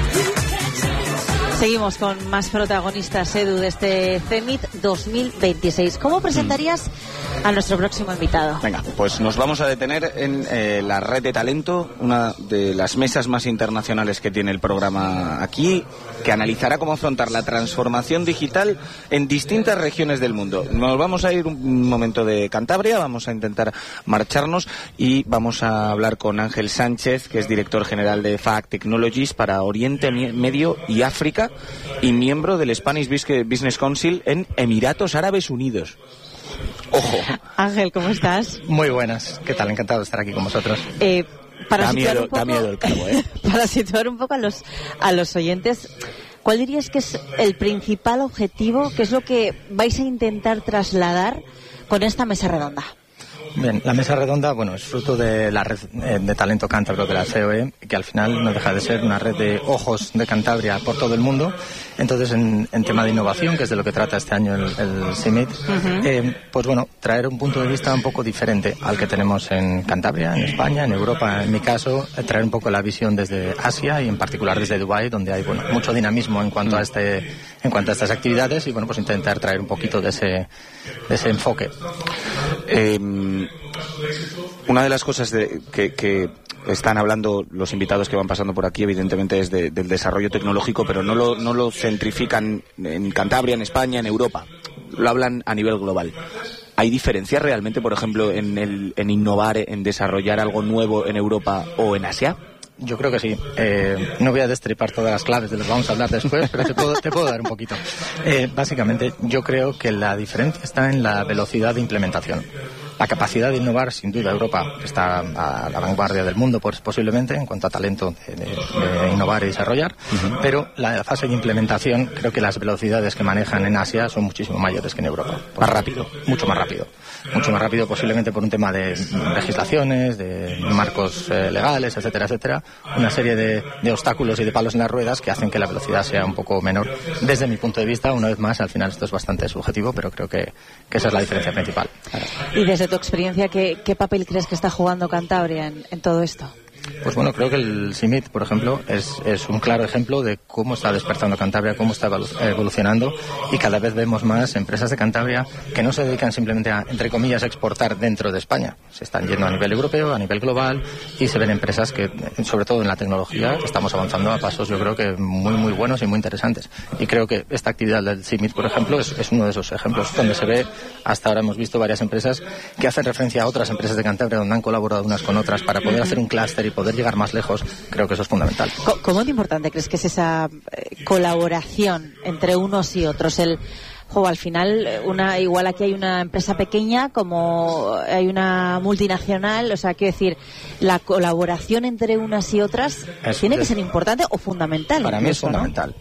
Seguimos con más protagonistas, Edu, de este CEMIT 2026. ¿Cómo presentarías a nuestro próximo invitado? Venga, pues nos vamos a detener en la red de talento, una de las mesas más internacionales que tiene el programa aquí, que analizará cómo afrontar la transformación digital en distintas regiones del mundo. Nos vamos a ir un momento de Cantabria, vamos a intentar marcharnos y vamos a hablar con Ángel Sánchez, que es director general de FAAC Technologies para Oriente Medio y África y miembro del Spanish Business Council en Emiratos Árabes Unidos. Ojo. Ángel, ¿cómo estás? Muy buenas. ¿Qué tal? Encantado de estar aquí con vosotros. Da miedo el cabo, ¿eh? Para situar un poco a los oyentes, ¿cuál dirías que es el principal objetivo? ¿Qué es lo que vais a intentar trasladar con esta mesa redonda? Bien, la mesa redonda, bueno, es fruto de la red de talento cántabro de la COE, que al final no deja de ser una red de ojos de Cantabria por todo el mundo. Entonces, en tema de innovación, que es de lo que trata este año el CIMIT, pues bueno, traer un punto de vista un poco diferente al que tenemos en Cantabria, en España, en Europa. En mi caso, traer un poco la visión desde Asia y en particular desde Dubái, donde hay mucho dinamismo en cuanto a estas actividades y bueno, pues intentar traer un poquito de ese enfoque. Una de las cosas que están hablando los invitados que van pasando por aquí, evidentemente, es del desarrollo tecnológico, pero no lo centrifican en Cantabria, en España, en Europa. Lo hablan a nivel global. ¿Hay diferencias realmente, por ejemplo, en innovar, en desarrollar algo nuevo en Europa o en Asia? Yo creo que sí. No voy a destripar todas las claves de lo que vamos a hablar después, pero te puedo dar un poquito. Básicamente, yo creo que la diferencia está en la velocidad de implementación. La capacidad de innovar, sin duda, Europa está a la vanguardia del mundo, posiblemente, en cuanto a talento de innovar y desarrollar, pero la fase de implementación, creo que las velocidades que manejan en Asia son muchísimo mayores que en Europa. Más rápido. Mucho más rápido, posiblemente por un tema de legislaciones, de marcos legales, etcétera, etcétera. Una serie de obstáculos y de palos en las ruedas que hacen que la velocidad sea un poco menor. Desde mi punto de vista, una vez más, al final esto es bastante subjetivo, pero creo que esa es la diferencia principal. Y desde tu experiencia, ¿qué papel crees que está jugando Cantabria en todo esto? Pues bueno, creo que el CIMIT, por ejemplo, es un claro ejemplo de cómo está despertando Cantabria, cómo está evolucionando, y cada vez vemos más empresas de Cantabria que no se dedican simplemente a, entre comillas, exportar dentro de España. Se están yendo a nivel europeo, a nivel global, y se ven empresas que, sobre todo en la tecnología, estamos avanzando a pasos, yo creo que muy, muy buenos y muy interesantes. Y creo que esta actividad del CIMIT, por ejemplo, es uno de esos ejemplos donde se ve, hasta ahora hemos visto varias empresas que hacen referencia a otras empresas de Cantabria donde han colaborado unas con otras para poder hacer un clúster y poder llegar más lejos. Creo que eso es fundamental. ¿Cómo de importante crees que es esa colaboración entre unos y otros? Al final, igual aquí hay una empresa pequeña como hay una multinacional, o sea, quiero decir, la colaboración entre unas y otras tiene que ser importante o fundamental. Para mí es fundamental.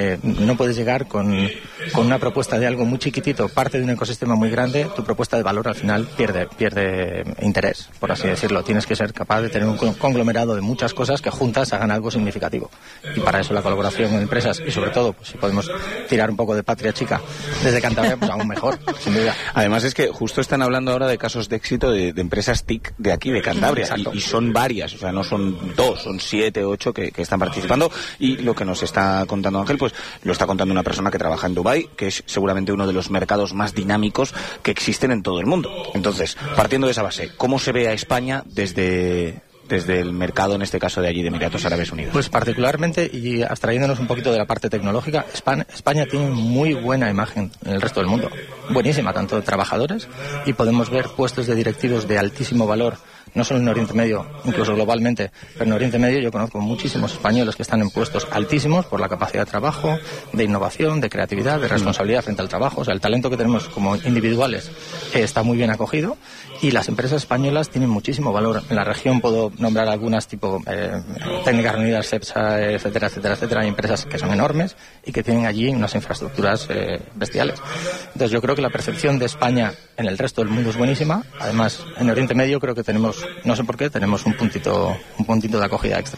No puedes llegar con una propuesta de algo muy chiquitito, parte de un ecosistema muy grande, tu propuesta de valor al final pierde interés, por así decirlo. Tienes que ser capaz de tener un conglomerado de muchas cosas que juntas hagan algo significativo. Y para eso la colaboración con empresas, y sobre todo, pues, si podemos tirar un poco de patria chica desde Cantabria, pues aún mejor, sin duda. Además es que justo están hablando ahora de casos de éxito de empresas TIC de aquí, de Cantabria, y son varias, o sea, no son 2, son 7, 8 que están participando, y lo que nos está contando Ángel, pues lo está contando una persona que trabaja en Dubái, que es seguramente uno de los mercados más dinámicos que existen en todo el mundo. Entonces, partiendo de esa base, ¿cómo se ve a España desde el mercado, en este caso de allí, de Emiratos Árabes Unidos? Pues particularmente, y abstrayéndonos un poquito de la parte tecnológica, España tiene muy buena imagen en el resto del mundo. Buenísima, tanto de trabajadores, y podemos ver puestos de directivos de altísimo valor, no solo en Oriente Medio, incluso globalmente, pero en Oriente Medio yo conozco muchísimos españoles que están en puestos altísimos por la capacidad de trabajo, de innovación, de creatividad, de responsabilidad frente al trabajo. O sea, el talento que tenemos como individuales está muy bien acogido, y las empresas españolas tienen muchísimo valor. En la región puedo nombrar algunas tipo Técnicas Reunidas, CEPSA, etcétera, etcétera, etcétera. Hay empresas que son enormes y que tienen allí unas infraestructuras bestiales. Entonces yo creo que la percepción de España en el resto del mundo es buenísima. Además, en Oriente Medio creo que tenemos, no sé por qué, tenemos un puntito de acogida extra.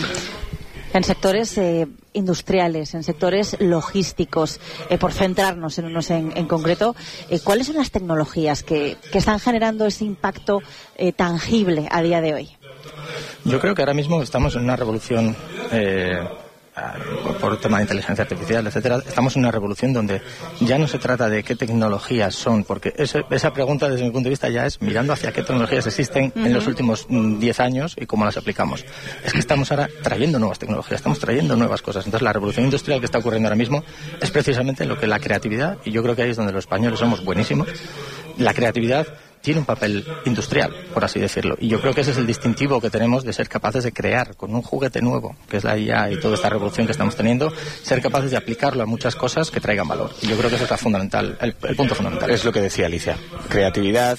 En sectores industriales, en sectores logísticos, por centrarnos en unos en concreto, ¿cuáles son las tecnologías que están generando ese impacto tangible a día de hoy? Yo creo que ahora mismo estamos en una revolución por tema de inteligencia artificial, etcétera, estamos en una revolución donde ya no se trata de qué tecnologías son, porque esa pregunta desde mi punto de vista ya es mirando hacia qué tecnologías existen en los últimos 10 años y cómo las aplicamos. Es que estamos ahora trayendo nuevas tecnologías, estamos trayendo nuevas cosas. Entonces la revolución industrial que está ocurriendo ahora mismo es precisamente lo que la creatividad, y yo creo que ahí es donde los españoles somos buenísimos, la creatividad tiene un papel industrial, por así decirlo. Y yo creo que ese es el distintivo que tenemos de ser capaces de crear con un juguete nuevo, que es la IA y toda esta revolución que estamos teniendo, ser capaces de aplicarlo a muchas cosas que traigan valor. Y yo creo que eso es fundamental, el punto fundamental. Es lo que decía Alicia. Creatividad,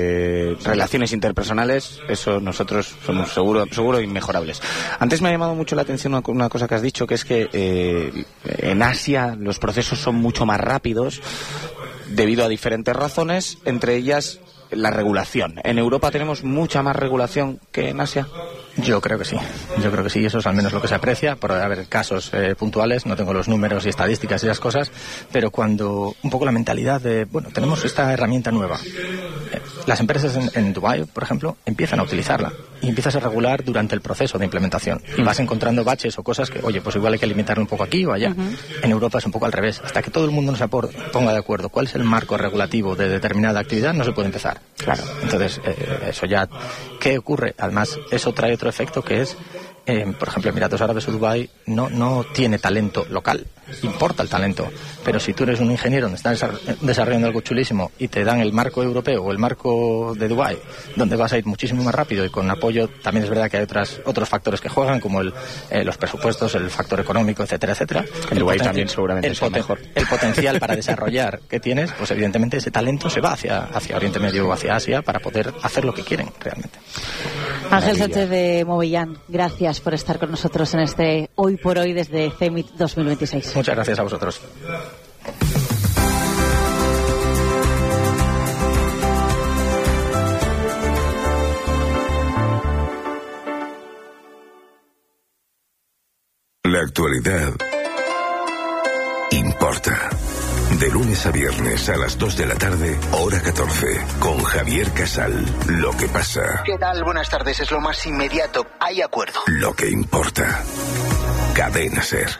relaciones interpersonales, eso nosotros somos seguro inmejorables. Antes me ha llamado mucho la atención una cosa que has dicho, que es que en Asia los procesos son mucho más rápidos debido a diferentes razones, entre ellas la regulación. ¿En Europa tenemos mucha más regulación que en Asia? Yo creo que sí, eso es al menos lo que se aprecia. Por haber casos puntuales, no tengo los números y estadísticas y esas cosas, pero cuando un poco la mentalidad de, bueno, tenemos esta herramienta nueva, las empresas en Dubái, por ejemplo, empiezan a utilizarla y empiezas a regular durante el proceso de implementación y vas encontrando baches o cosas que, oye, pues igual hay que limitarlo un poco aquí o allá. En Europa es un poco al revés, hasta que todo el mundo no se ponga de acuerdo cuál es el marco regulativo de determinada actividad, no se puede empezar. Claro. Entonces, eso ya, ¿qué ocurre? Además, eso trae otro efecto que es, por ejemplo, Emiratos Árabes o Dubái no tiene talento local, importa el talento, pero si tú eres un ingeniero donde estás desarrollando algo chulísimo y te dan el marco europeo o el marco de Dubái, donde vas a ir muchísimo más rápido y con apoyo, también es verdad que hay otros factores que juegan, como los presupuestos, el factor económico, etcétera, etcétera. En Dubái también seguramente es mejor. El potencial para desarrollar que tienes, pues evidentemente ese talento se va hacia Oriente Medio o hacia Asia para poder hacer lo que quieren realmente. Ángel Sánchez de Movillán, gracias por estar con nosotros en este Hoy por Hoy desde CEMIT 2026. Muchas gracias a vosotros. La actualidad importa. De lunes a viernes a las 2 de la tarde, hora 14, con Javier Casal. Lo que pasa. ¿Qué tal? Buenas tardes. Es lo más inmediato. Hay acuerdo. Lo que importa. Cadena SER.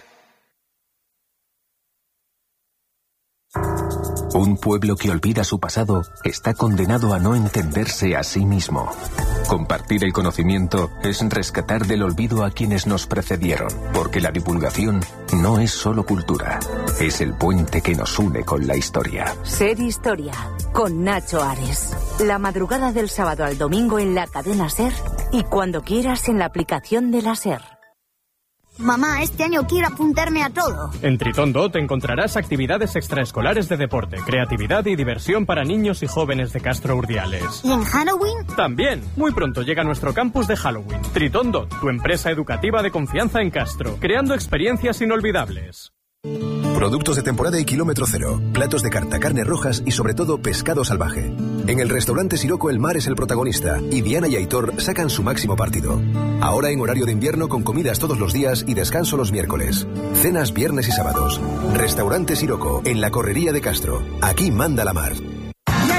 Un pueblo que olvida su pasado está condenado a no entenderse a sí mismo. Compartir el conocimiento es rescatar del olvido a quienes nos precedieron, porque la divulgación no es solo cultura, es el puente que nos une con la historia. Ser Historia, con Nacho Ares. La madrugada del sábado al domingo en la cadena SER y cuando quieras en la aplicación de la SER. Mamá, este año quiero apuntarme a todo. En Tritondo te encontrarás actividades extraescolares de deporte, creatividad y diversión para niños y jóvenes de Castro Urdiales. ¿Y en Halloween? También. Muy pronto llega nuestro campus de Halloween. Tritondo, tu empresa educativa de confianza en Castro, creando experiencias inolvidables. Productos de temporada y kilómetro cero, platos de carta, carnes rojas y sobre todo pescado salvaje. En el restaurante Siroco el mar es el protagonista y Diana y Aitor sacan su máximo partido. Ahora en horario de invierno con comidas todos los días y descanso los miércoles. Cenas viernes y sábados. Restaurante Siroco en la Correría de Castro. Aquí manda la mar.